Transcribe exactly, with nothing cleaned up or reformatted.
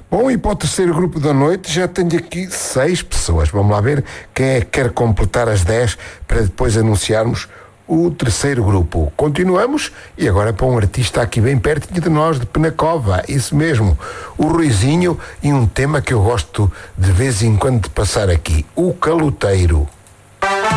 Bom, e para o terceiro grupo da noite já tenho aqui seis pessoas. Vamos lá ver quem é que quer completar as dez para depois anunciarmos o terceiro grupo. Continuamos e agora para um artista aqui bem pertinho de nós, de Penacova, isso mesmo, o Ruizinho, e um tema que eu gosto de vez em quando de passar aqui, o Caloteiro.